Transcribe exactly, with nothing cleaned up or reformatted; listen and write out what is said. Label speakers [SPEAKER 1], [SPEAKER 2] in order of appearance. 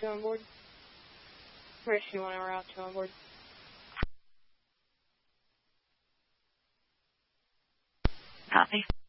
[SPEAKER 1] two on board. Rescue one, we're out two on board.
[SPEAKER 2] Copy.